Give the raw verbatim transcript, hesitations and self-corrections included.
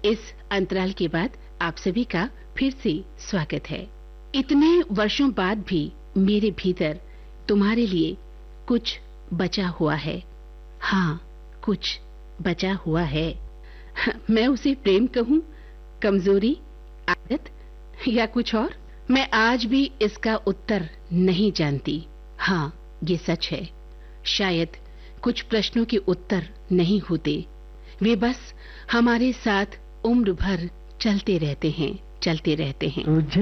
इस अंतराल के बाद आप सभी का फिर से स्वागत है। इतने वर्षों बाद भी मेरे भीतर तुम्हारे लिए कुछ बचा हुआ है। हाँ, कुछ बचा हुआ है। मैं उसे प्रेम कहूँ, कमजोरी, आदत या कुछ और? मैं आज भी इसका उत्तर नहीं जानती। हाँ, ये सच है। शायद कुछ प्रश्नों के उत्तर नहीं होते, वे बस हमारे साथ उम्र भर चलते रहते हैं, चलते रहते हैं।